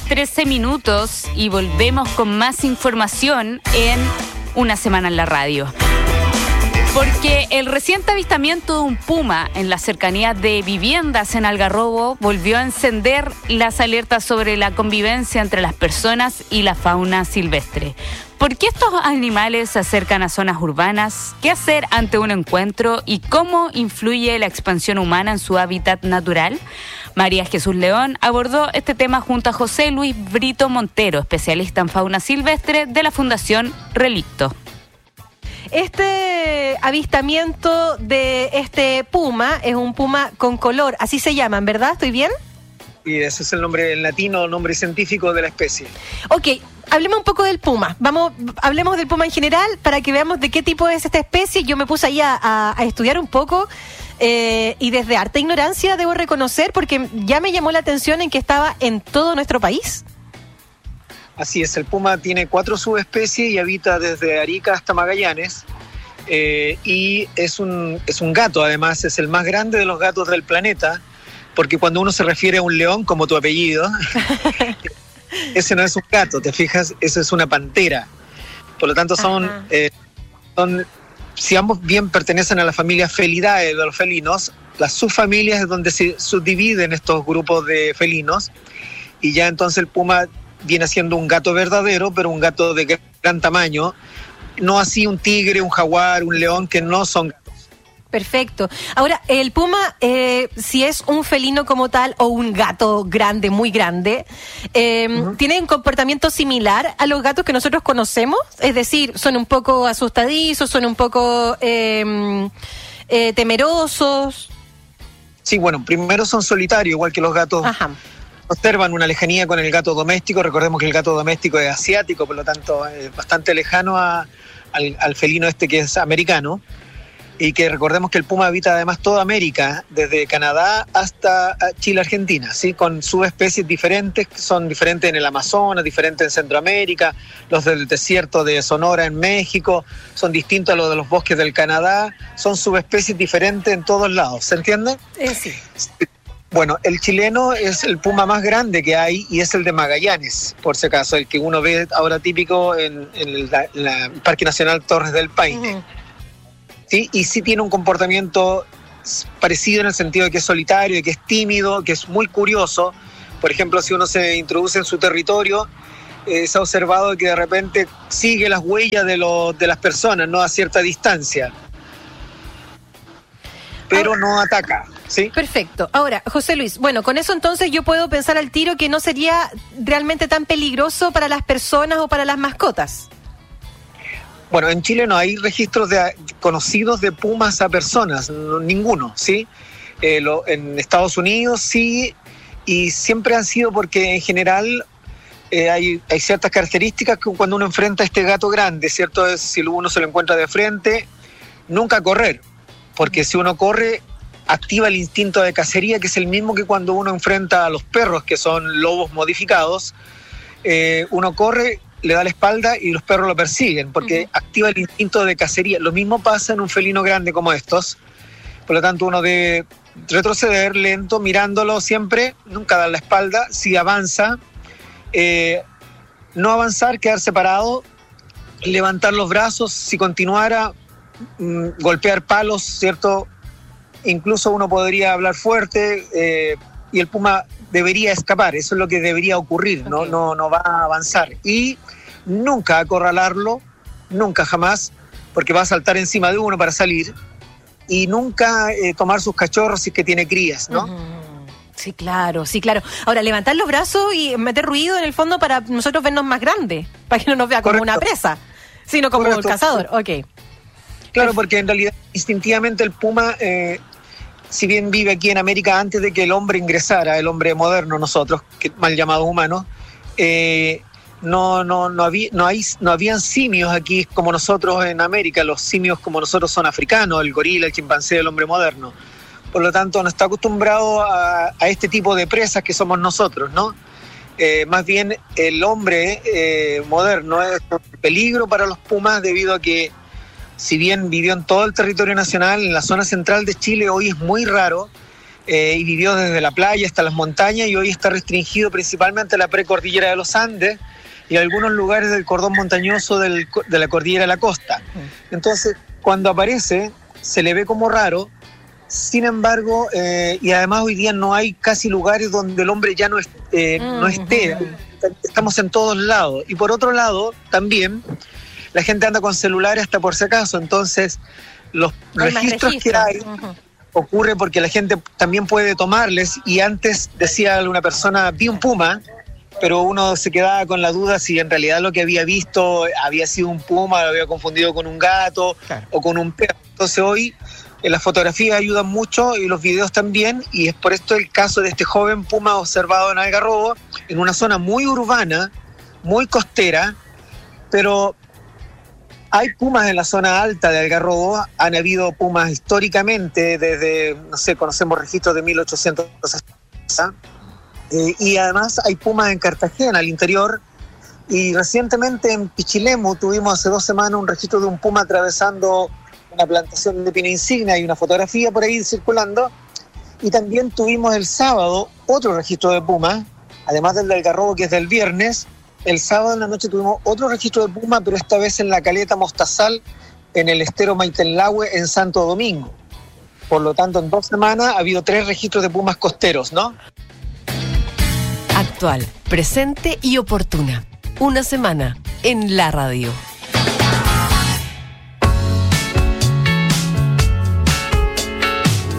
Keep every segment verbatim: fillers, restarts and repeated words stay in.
con trece minutos y volvemos con más información en Una Semana en la Radio. Porque el reciente avistamiento de un puma en las cercanías de viviendas en Algarrobo volvió a encender las alertas sobre la convivencia entre las personas y la fauna silvestre. ¿Por qué estos animales se acercan a zonas urbanas? ¿Qué hacer ante un encuentro? ¿Y cómo influye la expansión humana en su hábitat natural? María Jesús León abordó este tema junto a José Luis Brito Montero, especialista en fauna silvestre de la Fundación Relicto. Este avistamiento de este puma es un puma con color, así se llaman, ¿verdad? ¿Estoy bien? Y ese es el nombre en latino, nombre científico de la especie. Ok, hablemos un poco del puma. Vamos, hablemos del puma en general para que veamos de qué tipo es esta especie. Yo me puse ahí a, a, a estudiar un poco eh, y desde harta ignorancia debo reconocer, porque ya me llamó la atención en que estaba en todo nuestro país. Así es, el puma tiene cuatro subespecies y habita desde Arica hasta Magallanes. Eh, y es un, es un gato, además, es el más grande de los gatos del planeta, porque cuando uno se refiere a un león, como tu apellido, ese no es un gato, ¿te fijas? Eso es una pantera. Por lo tanto, son, eh, son si ambos bien pertenecen a la familia Felidae de los felinos, las subfamilias es donde se subdividen estos grupos de felinos, y ya entonces el puma viene siendo un gato verdadero, pero un gato de gran tamaño, no así un tigre, un jaguar, un león, que no son gatos. Perfecto. Ahora, el puma, eh, si es un felino como tal o un gato grande, muy grande, eh, uh-huh. ¿tiene un comportamiento similar a los gatos que nosotros conocemos? Es decir, son un poco asustadizos, son un poco eh, eh, temerosos. Sí, bueno, primero son solitarios, igual que los gatos. Ajá. Observan una lejanía con el gato doméstico. Recordemos que el gato doméstico es asiático, por lo tanto es bastante lejano a, al, al felino este que es americano, y que recordemos que el puma habita además toda América, desde Canadá hasta Chile, Argentina, ¿sí? Con subespecies diferentes, son diferentes en el Amazonas, diferentes en Centroamérica, los del desierto de Sonora en México, son distintos a los de los bosques del Canadá, son subespecies diferentes en todos lados, ¿se entiende? Eh, sí. Bueno, el chileno es el puma más grande que hay y es el de Magallanes, por si acaso, el que uno ve ahora típico en, en, el, en la, el Parque Nacional Torres del Paine. Uh-huh. ¿Sí? Y sí tiene un comportamiento parecido en el sentido de que es solitario, de que es tímido, que es muy curioso. Por ejemplo, si uno se introduce en su territorio, eh, se ha observado que de repente sigue las huellas de, lo, de las personas, ¿no? A cierta distancia, pero no ataca. ¿Sí? Perfecto. Ahora, José Luis, bueno, con eso entonces yo puedo pensar al tiro que no sería realmente tan peligroso para las personas o para las mascotas. Bueno, en Chile no hay registros de, conocidos de pumas a personas, no, ninguno, ¿sí? Eh, lo, en Estados Unidos sí, y siempre han sido porque en general eh, hay, hay ciertas características que cuando uno enfrenta a este gato grande, ¿cierto? Es, si uno se lo encuentra de frente, nunca correr, porque si uno corre, activa el instinto de cacería, que es el mismo que cuando uno enfrenta a los perros, que son lobos modificados. Eh, uno corre, le da la espalda y los perros lo persiguen, porque uh-huh. activa el instinto de cacería. Lo mismo pasa en un felino grande como estos. Por lo tanto, uno debe retroceder lento, mirándolo siempre, nunca dar la espalda. Si avanza, eh, no avanzar, quedarse parado, levantar los brazos. Si continuara, mm, golpear palos, ¿cierto? Incluso uno podría hablar fuerte eh, y el puma debería escapar. Eso es lo que debería ocurrir, ¿no? Okay. No, no va a avanzar. Y nunca acorralarlo, nunca jamás, porque va a saltar encima de uno para salir. Y nunca eh, tomar sus cachorros si es que tiene crías, ¿no? Uh-huh. Sí, claro, sí, claro. Ahora, levantar los brazos y meter ruido en el fondo para nosotros vernos más grandes, para que no nos vea como Correcto. Una presa, sino como Correcto. Un cazador. Ok. Claro, porque en realidad instintivamente el puma... Eh, si bien vive aquí en América antes de que el hombre ingresara, el hombre moderno, nosotros, que mal llamados humanos, eh, no, no, no, había, no, hay, no habían simios aquí como nosotros en América. Los simios como nosotros son africanos, el gorila, el chimpancé, el hombre moderno. Por lo tanto, no está acostumbrado a, a este tipo de presas que somos nosotros, ¿no? Eh, más bien, el hombre eh, moderno es un peligro para los pumas debido a que, si bien vivió en todo el territorio nacional, en la zona central de Chile hoy es muy raro, eh, y vivió desde la playa hasta las montañas, y hoy está restringido principalmente a la precordillera de los Andes y algunos lugares del cordón montañoso del, de la cordillera de la costa. Entonces, cuando aparece, se le ve como raro. Sin embargo, eh, y además hoy día no hay casi lugares donde el hombre ya no, es, eh, no esté. Estamos en todos lados. Y por otro lado, también, la gente anda con celulares hasta por si acaso. Entonces, los hay registros, registros que hay uh-huh. ocurre porque la gente también puede tomarles. Y antes decía alguna persona, vi un puma, pero uno se quedaba con la duda si en realidad lo que había visto había sido un puma, lo había confundido con un gato, claro, o con un perro. Entonces hoy eh, las fotografías ayudan mucho y los videos también, y es por esto el caso de este joven puma observado en Algarrobo, en una zona muy urbana, muy costera, pero hay pumas en la zona alta de Algarrobo. Han habido pumas históricamente desde, no sé, conocemos registros de mil ochocientos sesenta. Eh, y además hay pumas en Cartagena, al interior, y recientemente en Pichilemu tuvimos hace dos semanas un registro de un puma atravesando una plantación de pino insignia, hay una fotografía por ahí circulando, y también tuvimos el sábado otro registro de puma, además del de Algarrobo, que es del viernes. El sábado en la noche tuvimos otro registro de puma, pero esta vez en la caleta Mostazal, en el estero Maitenlahue, en Santo Domingo. Por lo tanto, en dos semanas ha habido tres registros de pumas costeros, ¿no? Actual, presente y oportuna. Una semana en la radio.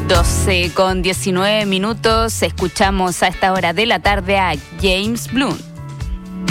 doce con diecinueve minutos. Escuchamos a esta hora de la tarde a James Blunt.